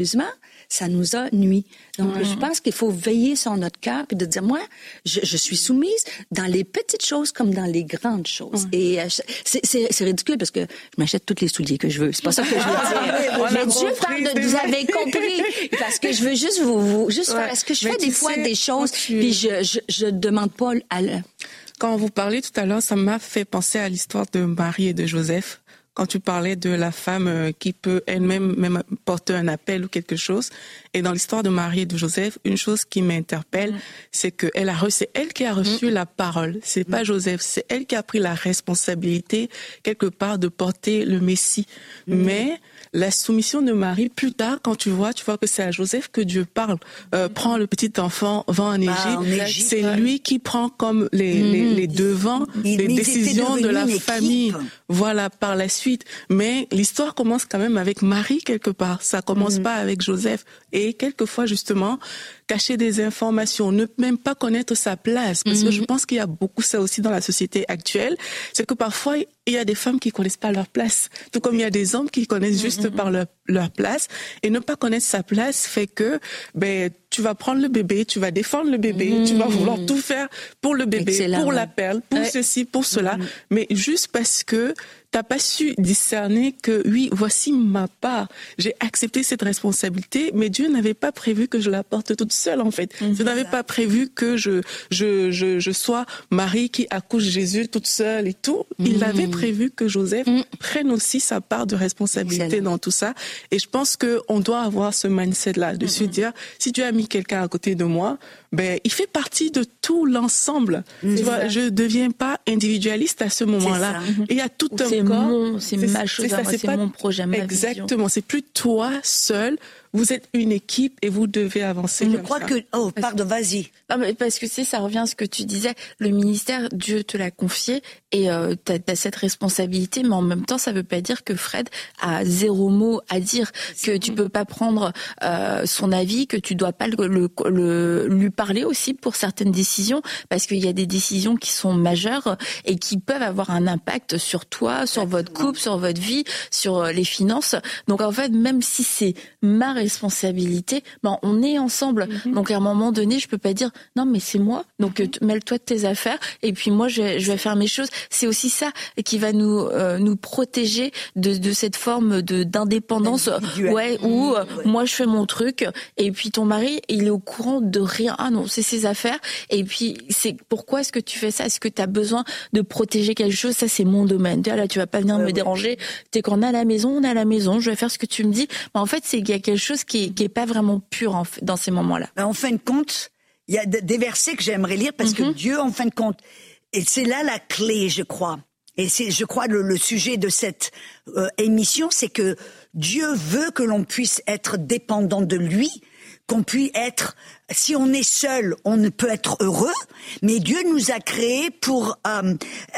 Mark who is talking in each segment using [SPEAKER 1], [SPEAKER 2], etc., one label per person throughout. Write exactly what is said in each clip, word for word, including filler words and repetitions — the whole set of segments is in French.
[SPEAKER 1] ça nous a nuit. Donc, mmh. je pense qu'il faut veiller sur notre cœur et de dire, moi, je, je suis soumise dans les petites choses comme dans les grandes choses. Mmh. Et euh, c'est, c'est, c'est ridicule parce que je m'achète tous les souliers que je veux. C'est pas ça que je veux dire. Mais Dieu parle de, vous avez compris. Parce que je veux juste vous, vous juste ouais. faire, est-ce que je Mais fais des fois sais, des choses, tu... puis je, je, je demande pas à le...
[SPEAKER 2] Quand vous parlez tout à l'heure, ça m'a fait penser à l'histoire de Marie et de Joseph. Quand tu parlais de la femme qui peut elle-même même porter un appel ou quelque chose. Et dans l'histoire de Marie et de Joseph, une chose qui m'interpelle, mmh. c'est que elle a reçu, c'est elle qui a reçu mmh. la parole. C'est mmh. pas Joseph, c'est elle qui a pris la responsabilité quelque part de porter le Messie. Mmh. Mais la soumission de Marie, plus tard, quand tu vois, tu vois que c'est à Joseph que Dieu parle. Euh, mmh. Prends le petit enfant, va en Égypte. Ah, en Égypte c'est ouais. lui qui prend comme les, mmh. les, les devants, il, les décisions de la famille. Voilà, par la suite. Mais l'histoire commence quand même avec Marie quelque part. Ça commence mmh. pas avec Joseph. Et quelquefois, justement, cacher des informations, ne même pas connaître sa place. Parce mmh. que je pense qu'il y a beaucoup ça aussi dans la société actuelle. C'est que parfois, il y a des femmes qui connaissent pas leur place. Tout comme il y a des hommes qui connaissent mmh. juste par leur, leur place. Et ne pas connaître sa place fait que, ben, tu vas prendre le bébé, tu vas défendre le bébé, mmh. tu vas vouloir tout faire pour le bébé, Excellent. pour la perle, pour ouais. ceci, pour cela. Mmh. Mais juste parce que t'as pas su discerner que, oui, voici ma part. J'ai accepté cette responsabilité, mais Dieu n'avait pas prévu que je la porte toute seule, en fait. Mmh. Dieu n'avait pas prévu que je, je, je, je sois Marie qui accouche Jésus toute seule et tout. Mmh. Il avait prévu que Joseph mmh. prenne aussi sa part de responsabilité Excellent. dans tout ça. Et je pense que on doit avoir ce mindset-là, de mmh. se dire, si Dieu a mis quelqu'un à côté de moi, ben, il fait partie de tout l'ensemble. Mmh. Tu vois, je deviens pas individualiste à ce moment-là. Mmh. Il y a tout
[SPEAKER 3] Ou
[SPEAKER 2] un
[SPEAKER 3] c'est
[SPEAKER 2] corps.
[SPEAKER 3] Mon, c'est, c'est ma chose, c'est, ça, moi, c'est, c'est pas, mon projet, ma
[SPEAKER 2] exactement.
[SPEAKER 3] vision.
[SPEAKER 2] C'est plus toi seul. Vous êtes une équipe et vous devez avancer.
[SPEAKER 1] Je
[SPEAKER 2] comme
[SPEAKER 1] crois
[SPEAKER 2] ça.
[SPEAKER 1] que, oh, pardon, vas-y.
[SPEAKER 3] Non, mais parce que c'est, ça revient à ce que tu disais. Le ministère, Dieu te l'a confié et euh, t'as, t'as cette responsabilité, mais en même temps, ça veut pas dire que Fred a zéro mot à dire, que tu peux pas prendre euh, son avis, que tu dois pas le, le, le, lui parler aussi pour certaines décisions, parce qu'il y a des décisions qui sont majeures et qui peuvent avoir un impact sur toi, sur votre couple, sur votre vie, sur les finances. Donc en fait, même si c'est ma responsabilité, ben on est ensemble. Mm-hmm. Donc à un moment donné, je peux pas dire non mais c'est moi. Donc mm-hmm. mêle-toi de tes affaires et puis moi je vais, je vais faire mes choses. C'est aussi ça qui va nous euh, nous protéger de de cette forme de d'indépendance ouais où euh, ouais. moi je fais mon truc et puis ton mari il est au courant de rien. Ah non, c'est ses affaires et puis c'est pourquoi est-ce que tu fais ça? Est-ce que tu as besoin de protéger quelque chose? Ça c'est mon domaine. Là tu vas pas venir ouais, me ouais. déranger. T'es quand on est à la maison, on est à la maison, je vais faire ce que tu me dis. Mais en fait, c'est qu'il y a quelque chose qui est, qui est pas vraiment pur en fait, dans ces moments-là.
[SPEAKER 1] En fin de compte, il y a des versets que j'aimerais lire parce mm-hmm. que Dieu, en fin de compte, et c'est là la clé, je crois. Et c'est, je crois, le, le sujet de cette euh, émission, c'est que Dieu veut que l'on puisse être dépendant de lui, qu'on puisse être, si on est seul, on ne peut être heureux, mais Dieu nous a créés pour euh,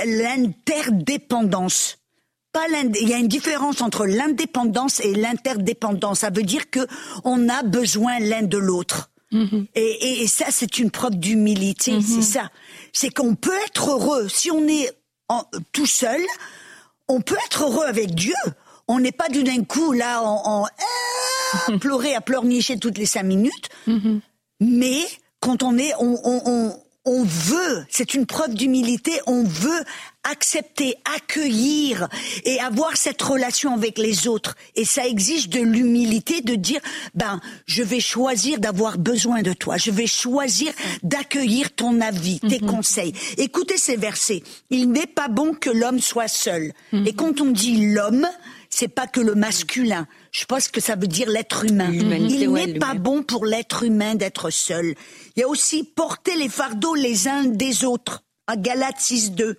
[SPEAKER 1] l'interdépendance. Pas il y a une différence entre l'indépendance et l'interdépendance. Ça veut dire que on a besoin l'un de l'autre. Mm-hmm. Et, et, et ça, c'est une preuve d'humilité. Mm-hmm. C'est ça. C'est qu'on peut être heureux si on est en, tout seul. On peut être heureux avec Dieu. On n'est pas du d'un coup là en, en euh, pleurer à pleurnicher toutes les cinq minutes. Mm-hmm. Mais quand on est, on, on, on, on veut. C'est une preuve d'humilité. On veut accepter, accueillir et avoir cette relation avec les autres. Et ça exige de l'humilité de dire, ben, je vais choisir d'avoir besoin de toi. Je vais choisir d'accueillir ton avis, tes mm-hmm. conseils. Écoutez ces versets. Il n'est pas bon que l'homme soit seul. Mm-hmm. Et quand on dit l'homme, c'est pas que le masculin. Je pense que ça veut dire l'être humain. L'humanité, Il ouais, n'est pas bon pour l'être humain d'être seul. Il y a aussi porter les fardeaux les uns des autres. À Galates six deux.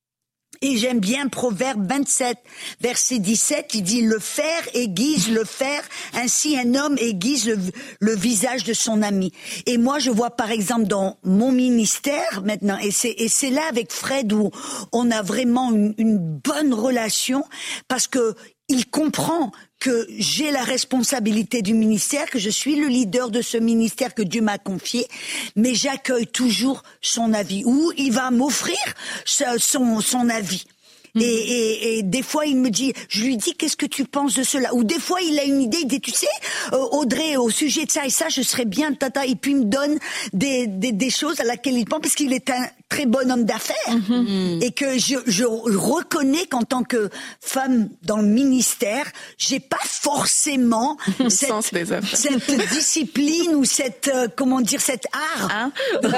[SPEAKER 1] Et j'aime bien Proverbe vingt-sept, verset dix-sept, il dit « Le fer aiguise le fer, ainsi un homme aiguise le, le visage de son ami. » Et moi, je vois par exemple dans mon ministère maintenant, et c'est, et c'est là avec Fred où on a vraiment une, une bonne relation, parce que il comprend que j'ai la responsabilité du ministère, que je suis le leader de ce ministère que Dieu m'a confié, mais j'accueille toujours son avis, ou il va m'offrir son, son avis. Et, et, et des fois, il me dit, je lui dis, qu'est-ce que tu penses de cela? Ou des fois, il a une idée, il dit, tu sais, euh, Audrey, au sujet de ça et ça, je serais bien, tata. Et puis, il me donne des, des, des choses à laquelle il pense, parce qu'il est un très bon homme d'affaires. Mm-hmm. Et que je, je reconnais qu'en tant que femme dans le ministère, j'ai pas forcément cette,
[SPEAKER 2] sens des affaires.
[SPEAKER 1] cette discipline ou cette, euh, comment dire, cet art. Hein? de,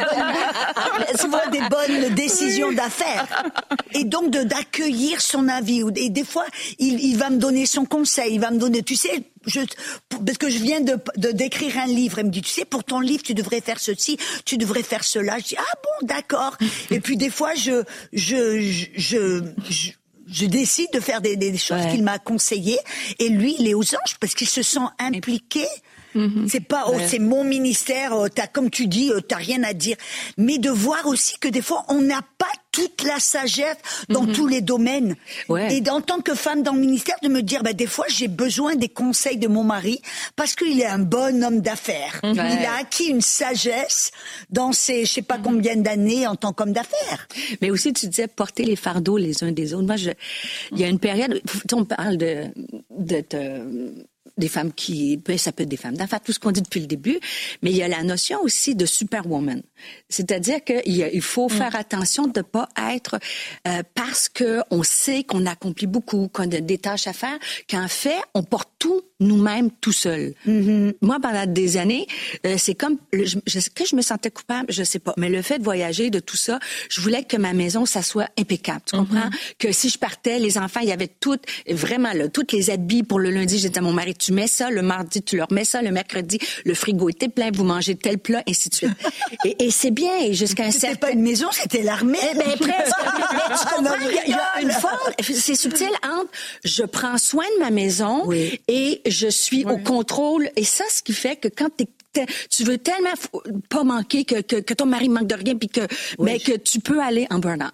[SPEAKER 1] de bonnes, des bonnes décisions d'affaires. Et donc, de, d'accueillir son avis. Et des fois, il, il va me donner son conseil. Il va me donner, tu sais, je, parce que je viens de, de d'écrire un livre. Il me dit, tu sais, pour ton livre, tu devrais faire ceci, tu devrais faire cela. Je dis, ah bon, d'accord. Et puis des fois, je, je, je, je, je Je décide de faire des, des choses ouais. qu'il m'a conseillées. Et lui, il est aux anges parce qu'il se sent impliqué. Mmh. C'est pas, oh, ouais. c'est mon ministère, t'as, comme tu dis, t'as rien à dire. Mais de voir aussi que des fois, on n'a pas toute la sagesse dans mmh. tous les domaines. Ouais. Et en tant que femme dans le ministère, de me dire, bah, des fois, j'ai besoin des conseils de mon mari parce qu'il est un bon homme d'affaires. Mmh. Ouais. Il a acquis une sagesse dans ses, je sais pas combien d'années en tant qu'homme d'affaires.
[SPEAKER 4] Mais aussi, tu disais porter les fardeaux les uns des autres. Moi, je, il y a une période, on parle de, de, de des femmes qui, ça peut être des femmes d'affaires, tout ce qu'on dit depuis le début, mais il y a la notion aussi de superwoman. C'est-à-dire qu'il faut faire attention de ne pas être, euh, parce qu'on sait qu'on accomplit beaucoup, qu'on a des tâches à faire, qu'en fait, on porte tout nous-mêmes tout seul. Mm-hmm. Moi, pendant des années, euh, c'est comme, je, je, que je me sentais coupable, je sais pas, mais le fait de voyager, de tout ça, je voulais que ma maison, ça soit impeccable. Tu comprends? Mm-hmm. Que si je partais, les enfants, il y avait toutes, vraiment, là, toutes les habits pour le lundi, j'ai dit à mon mari, tu mets ça, le mardi, tu leur mets ça, le mercredi, le frigo était plein, vous mangez tel plat, ainsi de suite. et, et c'est bien, et jusqu'à un certain...
[SPEAKER 1] C'était pas une maison, c'était l'armée.
[SPEAKER 4] Eh ben, presque. Mais tu comprends, il y a une forme, c'est subtil entre, je prends soin de ma maison, oui. et je suis oui. au contrôle, et ça, ce qui fait que quand t'es tu veux tellement pas manquer que, que, que ton mari manque de rien puis que oui. mais que tu peux aller en burn-out.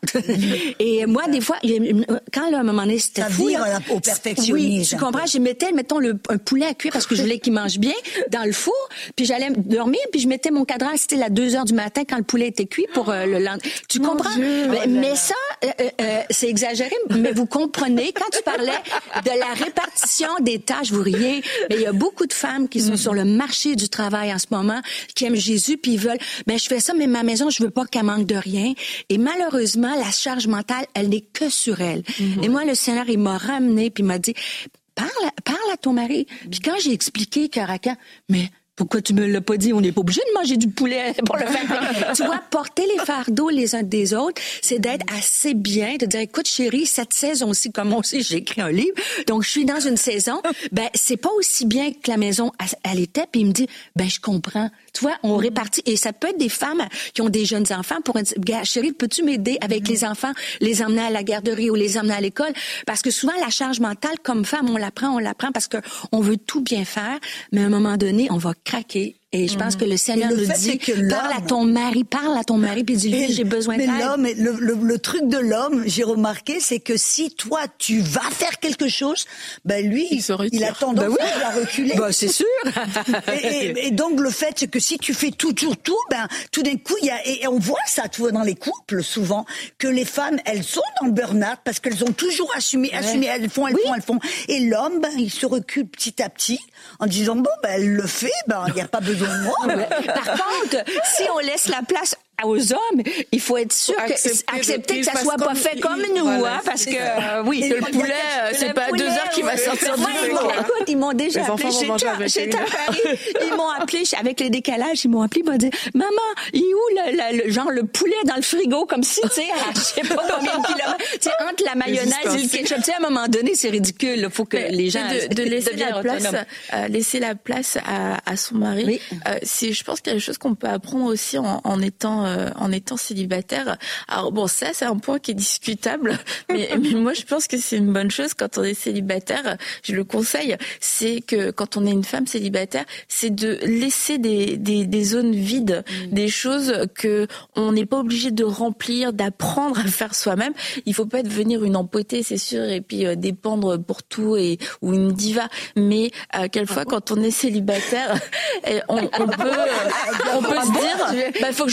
[SPEAKER 4] Et moi des fois quand là, à un moment donné c'était
[SPEAKER 1] ça
[SPEAKER 4] fou
[SPEAKER 1] vire là, au perfectionnisme.
[SPEAKER 4] Oui, tu comprends, je mettais mettons le un poulet à cuire parce que je voulais qu'il mange bien dans le four, puis j'allais dormir puis je mettais mon cadran c'était à deux heures du matin quand le poulet était cuit pour euh, le lendemain. Tu mon comprends? Dieu, mais, oh mais ça euh, euh, c'est exagéré, mais vous comprenez quand tu parlais de la répartition des tâches, vous riez, mais il y a beaucoup de femmes qui sont mm. sur le marché du travail en ce moment, qui aiment Jésus, puis ils veulent, ben je fais ça, mais ma maison, je veux pas qu'elle manque de rien. Et malheureusement, la charge mentale, elle n'est que sur elle. Mm-hmm. Et moi, le Seigneur, il m'a ramené, puis il m'a dit, parle, parle à ton mari. Puis quand j'ai expliqué cœur à cœur, mais pourquoi tu me l'as pas dit? On n'est pas obligé de manger du poulet pour le faire. Tu vois, porter les fardeaux les uns des autres, c'est d'être assez bien, de dire, écoute, chérie, cette saison-ci, comme on sait, j'ai écrit un livre, donc je suis dans une saison, ben, c'est pas aussi bien que la maison, elle était, puis il me dit, ben, je comprends. Tu vois, on répartit, et ça peut être des femmes qui ont des jeunes enfants pour dire, gars, chérie, peux-tu m'aider avec mm-hmm. les enfants, les emmener à la garderie ou les emmener à l'école? Parce que souvent, la charge mentale, comme femme, on la prend, on la prend parce que on veut tout bien faire, mais à un moment donné, on va craquer. Et je pense que le Seigneur le nous dit, parle à ton mari, parle à ton mari, puis dis-lui, j'ai besoin d'aide.
[SPEAKER 1] Mais l'homme, le, le, le truc de l'homme, j'ai remarqué, c'est que si toi, tu vas faire quelque chose, ben lui, il, il a tendance ben oui. à reculer.
[SPEAKER 4] Ben c'est sûr.
[SPEAKER 1] et, et, et donc, le fait, c'est que si tu fais tout, tout, tout, ben, tout d'un coup, il y a, et on voit ça, tu vois, dans les couples, souvent, que les femmes, elles sont dans le burn-out parce qu'elles ont toujours assumé, ouais. assumé, elles font, elles oui. font, elles font. Et l'homme, ben, il se recule petit à petit en disant, bon, ben, elle le fait, ben, il n'y a pas besoin de moi.
[SPEAKER 4] Par contre, si on laisse la place aux hommes, il faut être sûr que accepter, accepter que ça soit pas fait comme nous, voilà, hein, parce que euh, oui,
[SPEAKER 2] que le poulet, c'est pas à deux heures qu'il va sortir du frigo.
[SPEAKER 4] Écoute, ils m'ont déjà appelé chez ta Paris. Ils m'ont appelé avec les décalages, ils m'ont appelé, ils m'ont dit, maman, il est où le, le, genre le poulet dans le frigo, comme si, tu sais, je sais pas combien de kilomètres, tu sais, entre la mayonnaise et le ketchup, tu sais, à un moment donné, c'est ridicule, il faut que mais les gens
[SPEAKER 3] de, de laisser la place, euh, laisser la place à, à son mari. Oui. Euh, c'est, je pense qu'il y a des choses qu'on peut apprendre aussi en, en étant Euh, en étant célibataire. Alors bon, ça c'est un point qui est discutable, mais, mais moi je pense que c'est une bonne chose quand on est célibataire. Je le conseille, c'est que quand on est une femme célibataire, c'est de laisser des des, des zones vides, mmh. des choses que on n'est pas obligé de remplir, d'apprendre à faire soi-même. Il faut pas devenir une empotée, c'est sûr, et puis euh, dépendre pour tout et ou une diva. Mais euh, quelquefois quand on est célibataire, on, on peut euh, on peut se dire, bah faut que je sache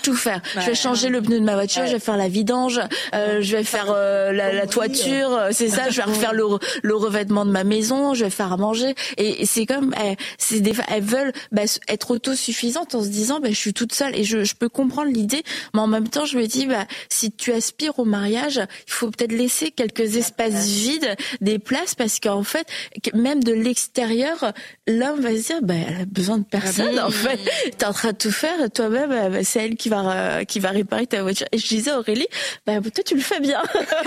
[SPEAKER 3] tout faire. Ouais. Je vais changer le pneu de ma voiture, ouais. je vais faire la vidange, euh, je vais faire euh, la, la toiture, c'est ça, je vais refaire le, le revêtement de ma maison, je vais faire à manger. Et, et c'est comme, elles, c'est des, elles veulent bah, être autosuffisantes en se disant, bah, je suis toute seule. Et je, je peux comprendre l'idée, mais en même temps, je me dis, bah, si tu aspires au mariage, il faut peut-être laisser quelques espaces vides, des places, parce qu'en fait, même de l'extérieur, l'homme va se dire, bah, elle a besoin de personne. En fait, t'es en train de tout faire, toi-même, bah, c'est elle qui va qui va réparer ta voiture. Et je disais à Aurélie, bah, toi, tu le fais bien.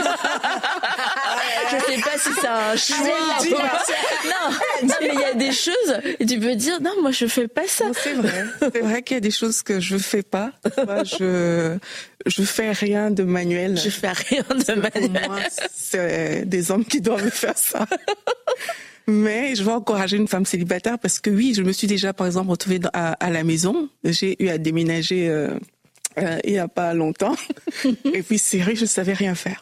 [SPEAKER 3] Je sais pas si c'est un choix. Non, non, mais il y a des choses, et tu peux dire, non, moi, je fais pas ça.
[SPEAKER 2] Non, c'est vrai. C'est vrai qu'il y a des choses que je fais pas. Moi, je, je fais rien de manuel.
[SPEAKER 3] Je fais rien de manuel.
[SPEAKER 2] Pour moi, c'est des hommes qui doivent faire ça. Mais je veux encourager une femme célibataire parce que oui, je me suis déjà, par exemple, retrouvée à, à la maison. J'ai eu à déménager euh, euh, il y a pas longtemps. Et puis, c'est vrai, je savais rien faire.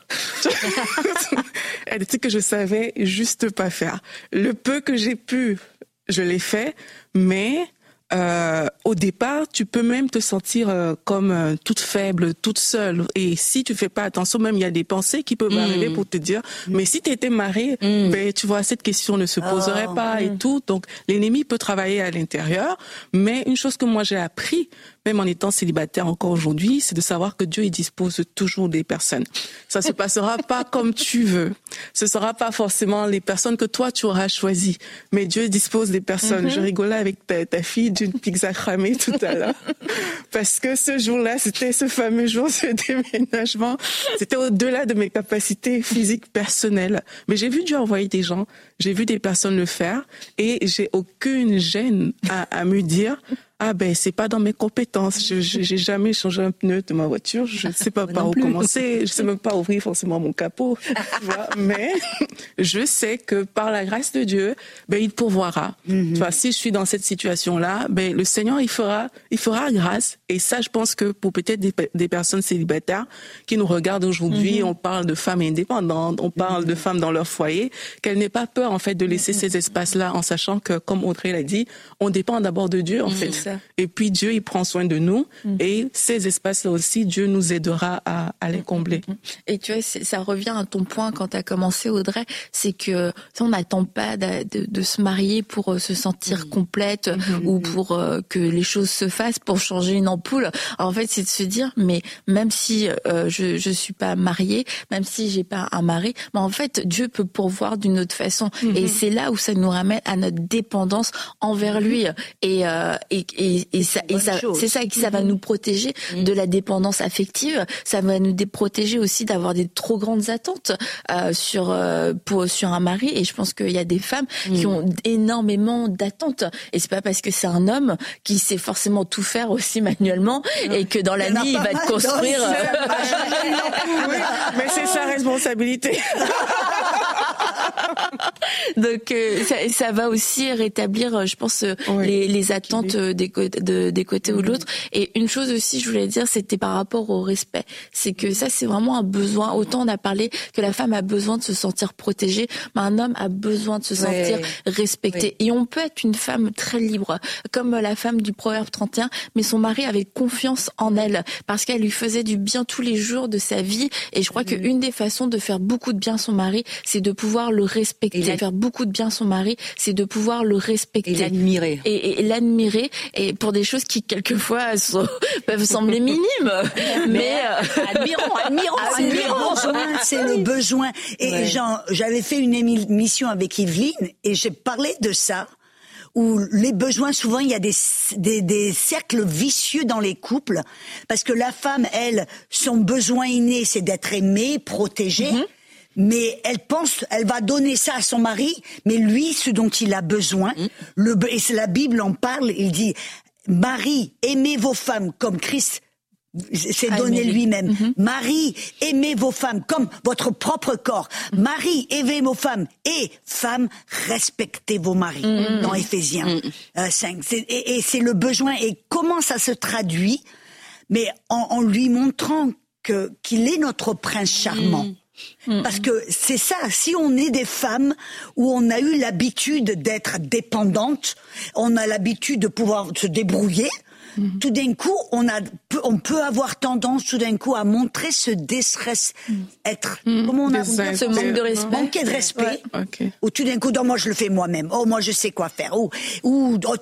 [SPEAKER 2] Il y a des trucs que je savais juste pas faire. Le peu que j'ai pu, je l'ai fait, mais Euh, au départ, tu peux même te sentir euh, comme euh, toute faible, toute seule. Et si tu fais pas attention, même il y a des pensées qui peuvent mmh. arriver pour te dire, mmh. mais si tu étais mariée, mmh. ben tu vois, cette question ne se poserait oh, pas mmh. et tout. Donc l'ennemi peut travailler à l'intérieur. Mais une chose que moi j'ai appris, même en étant célibataire encore aujourd'hui, c'est de savoir que Dieu il dispose toujours des personnes. Ça se passera pas comme tu veux. Ce sera pas forcément les personnes que toi tu auras choisies, mais Dieu dispose des personnes. Mmh. Je rigolais avec ta, ta fille d'une pizza cramée tout à l'heure. Parce que ce jour-là, c'était ce fameux jour de déménagement. C'était au-delà de mes capacités physiques personnelles. Mais j'ai vu Dieu envoyer des gens, j'ai vu des personnes le faire et j'ai aucune gêne à, à me dire ah ben c'est pas dans mes compétences. Je, je j'ai jamais changé un pneu de ma voiture. Je ne sais pas par où commencer. Je sais même pas ouvrir forcément mon capot. Tu vois. Mais je sais que par la grâce de Dieu, ben il pourvoira. Mm-hmm. Tu vois, si je suis dans cette situation-là, ben le Seigneur il fera, il fera grâce. Et ça, je pense que pour peut-être des, des personnes célibataires qui nous regardent aujourd'hui, mm-hmm. on parle de femmes indépendantes, on parle mm-hmm. de femmes dans leur foyer, qu'elles n'aient pas peur en fait de laisser mm-hmm. ces espaces-là, en sachant que, comme Audrey l'a dit, on dépend d'abord de Dieu en mm-hmm. fait. Et puis Dieu, il prend soin de nous mmh. et ces espaces-là aussi, Dieu nous aidera à, à les combler.
[SPEAKER 3] Et tu vois, ça revient à ton point quand tu as commencé, Audrey, c'est que on n'attend pas de, de, de se marier pour se sentir mmh. complète mmh. ou pour euh, que les choses se fassent, pour changer une ampoule. Alors, en fait, c'est de se dire, mais même si euh, je je suis pas mariée, même si j'ai pas un mari, mais en fait, Dieu peut pourvoir d'une autre façon. Mmh. Et c'est là où ça nous ramène à notre dépendance envers lui. Et, euh, et Et, et, ça, et ça, c'est ça qui ça va nous protéger mmh. de la dépendance affective. Ça va nous protéger aussi d'avoir des trop grandes attentes euh, sur euh, pour sur un mari. Et je pense qu'il y a des femmes mmh. qui ont énormément d'attentes. Et c'est pas parce que c'est un homme qui sait forcément tout faire aussi manuellement mmh. et que dans la nuit il va te construire.
[SPEAKER 2] Oui, mais c'est sa responsabilité.
[SPEAKER 3] Donc euh, ça, ça va aussi rétablir, je pense, oui. les, les attentes des, de, des côtés mmh. ou de l'autre. Et une chose aussi, je voulais dire, c'était par rapport au respect. C'est que ça, c'est vraiment un besoin. Autant on a parlé que la femme a besoin de se sentir protégée, mais un homme a besoin de se sentir oui. respecté. Oui. Et on peut être une femme très libre, comme la femme du Proverbe trente et un, mais son mari avait confiance en elle, parce qu'elle lui faisait du bien tous les jours de sa vie. Et je crois mmh. qu'une des façons de faire beaucoup de bien à son mari, c'est de pouvoir le respecter. Et faire beaucoup de bien à son mari, c'est de pouvoir le respecter.
[SPEAKER 4] Et l'admirer.
[SPEAKER 3] Et, et, et l'admirer, et pour des choses qui, quelquefis, sont, peuvent sembler minimes. mais, mais euh...
[SPEAKER 4] admirons, admirons,
[SPEAKER 1] c'est admirons. Le besoin, c'est le besoin. Et ouais. genre, j'avais fait une émission avec Yveline, et j'ai parlé de ça, où les besoins, souvent, il y a des, des, des cercles vicieux dans les couples, parce que la femme, elle, son besoin inné, c'est d'être aimée, protégée, mm-hmm. mais elle pense, elle va donner ça à son mari, mais lui, ce dont il a besoin, mmh. le, et la Bible en parle, il dit, Marie, aimez vos femmes comme Christ s'est donné lui-même. Mmh. Marie, aimez vos femmes comme votre propre corps. Mmh. Marie, aimez vos femmes. Et femmes, respectez vos maris. Mmh. Dans Éphésiens mmh. euh, cinq. C'est, et, et c'est le besoin. Et comment ça se traduit? Mais en, en lui montrant que, qu'il est notre prince charmant. Mmh. Parce que c'est ça, si on est des femmes où on a eu l'habitude d'être dépendantes, on a l'habitude de pouvoir se débrouiller, mm-hmm. tout d'un coup, on a, on peut avoir tendance tout d'un coup à montrer ce déstress, mm. être, mm. comment on a
[SPEAKER 3] dit, ce manque de respect,
[SPEAKER 1] manquer de respect,
[SPEAKER 2] ouais. okay.
[SPEAKER 1] ou tout d'un coup, non, moi je le fais moi-même, oh moi je sais quoi faire, ou, ou oh,